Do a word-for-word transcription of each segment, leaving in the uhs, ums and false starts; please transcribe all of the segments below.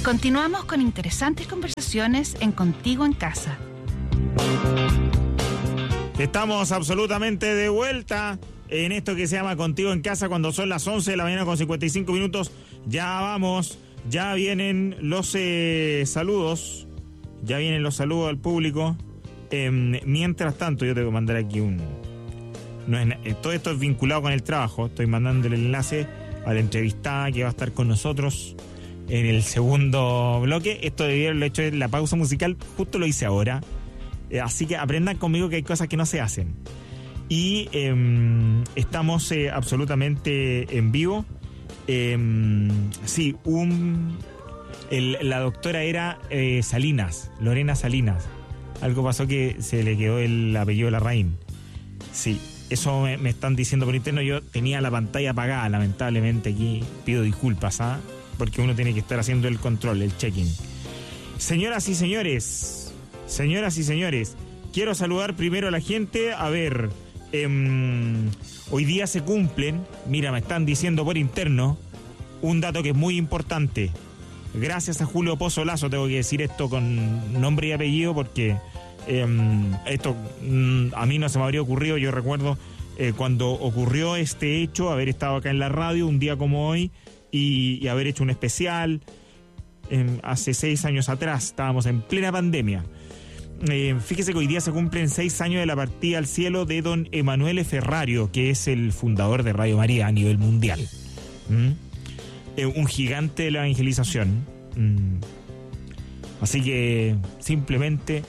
Continuamos con interesantes conversaciones en Contigo en Casa. Estamos absolutamente de vuelta en esto que se llama Contigo en Casa cuando son las once de la mañana con cincuenta y cinco minutos. Ya vamos, ya vienen los eh, saludos, ya vienen los saludos al público. Eh, mientras tanto, yo tengo que mandar aquí un... No es, eh, todo esto es vinculado con el trabajo. Estoy mandando el enlace a la entrevistada que va a estar con nosotros en el segundo bloque. Esto debió haberlo hecho en la pausa musical, justo lo hice ahora. Eh, así que aprendan conmigo que hay cosas que no se hacen. Y eh, estamos eh, absolutamente en vivo. Eh, sí, un el, la doctora era eh, Salinas, Lorena Salinas. Algo pasó que se le quedó el apellido de Larraín. Sí, eso me, me están diciendo por interno. Yo tenía la pantalla apagada, lamentablemente aquí pido disculpas, ¿ah? Porque uno tiene que estar haciendo el control, el check-in. Señoras y señores, señoras y señores, quiero saludar primero a la gente. A ver, eh, hoy día se cumplen, mira, me están diciendo por interno, un dato que es muy importante. Gracias a Julio Pozo Lazo, tengo que decir esto con nombre y apellido porque eh, esto mm, a mí no se me habría ocurrido. Yo recuerdo eh, cuando ocurrió este hecho, haber estado acá en la radio un día como hoy y, y haber hecho un especial. Eh, hace seis años atrás, estábamos en plena pandemia. Eh, fíjese que hoy día se cumplen seis años de la partida al cielo de don Emanuele Ferrario, que es el fundador de Radio María a nivel mundial. ¿Mm? Eh, un gigante de la evangelización. Mm. Así que simplemente,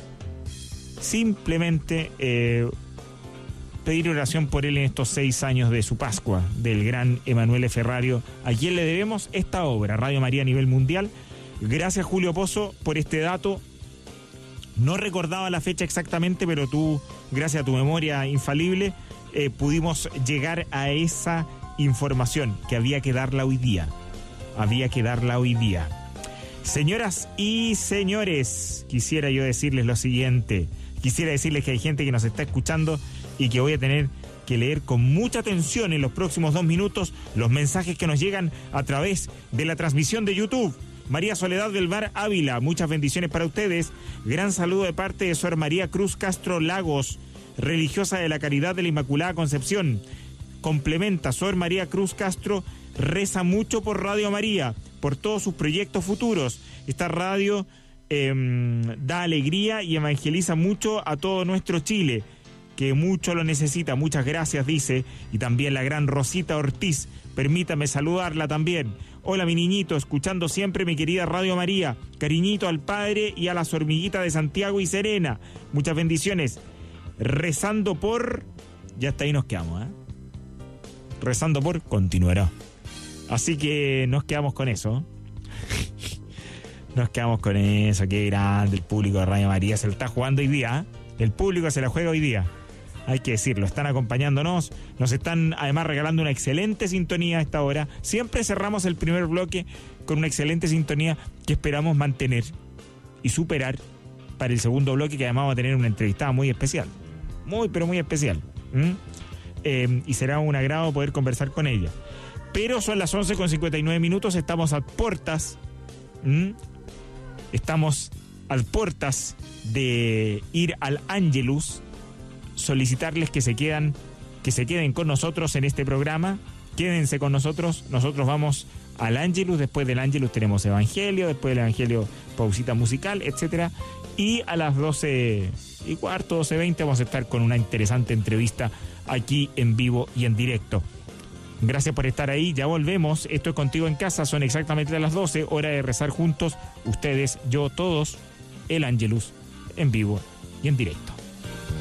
simplemente eh, pedir oración por él en estos seis años de su Pascua, del gran Emanuele Ferrario, a quien le debemos esta obra, Radio María a nivel mundial. Gracias, Julio Pozo, por este dato. No recordaba la fecha exactamente, pero tú, gracias a tu memoria infalible, eh, pudimos llegar a esa información que había que darla hoy día. Había que darla hoy día. Señoras y señores, quisiera yo decirles lo siguiente. Quisiera decirles que hay gente que nos está escuchando y que voy a tener que leer con mucha atención en los próximos dos minutos los mensajes que nos llegan a través de la transmisión de YouTube. María Soledad del Mar Ávila, muchas bendiciones para ustedes. Gran saludo de parte de Sor María Cruz Castro Lagos, religiosa de la Caridad de la Inmaculada Concepción. Complementa, Sor María Cruz Castro reza mucho por Radio María, por todos sus proyectos futuros. Esta radio eh, da alegría y evangeliza mucho a todo nuestro Chile, que mucho lo necesita. Muchas gracias, dice. Y también la gran Rosita Ortiz, permítame saludarla también. Hola, mi niñito, escuchando siempre mi querida Radio María. Cariñito al padre y a las hormiguitas de Santiago y Serena. Muchas bendiciones. Rezando por... Ya hasta ahí nos quedamos, ¿eh? Rezando por continuará. Así que nos quedamos con eso. Nos quedamos con eso. Qué grande el público de Radio María. Se lo está jugando hoy día, ¿eh? El público se la juega hoy día. Hay que decirlo, están acompañándonos, nos están además regalando una excelente sintonía a esta hora. Siempre cerramos el primer bloque con una excelente sintonía que esperamos mantener y superar para el segundo bloque, que además va a tener una entrevistada muy especial. Muy, pero muy especial. ¿Mm? Eh, y será un agrado poder conversar con ella. Pero son las once con cincuenta y nueve minutos, estamos a puertas. ¿Mm? Estamos a puertas de ir al Ángelus. Solicitarles que se quedan, que se queden con nosotros en este programa. Quédense con nosotros. Nosotros vamos al Ángelus. Después del Ángelus tenemos Evangelio. Después del Evangelio, pausita musical, etcétera. Y a las doce y cuarto, doce veinte, vamos a estar con una interesante entrevista aquí en vivo y en directo. Gracias por estar ahí. Ya volvemos. Esto es Contigo en Casa. Son exactamente las doce. Hora de rezar juntos. Ustedes, yo, todos. El Ángelus en vivo y en directo.